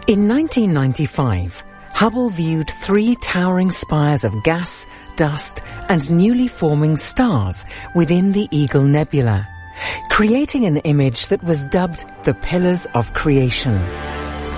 In 1995, Hubble viewed 3 towering spires of gas, dust and newly forming stars within the Eagle Nebula, creating an image that was dubbed the Pillars of Creation.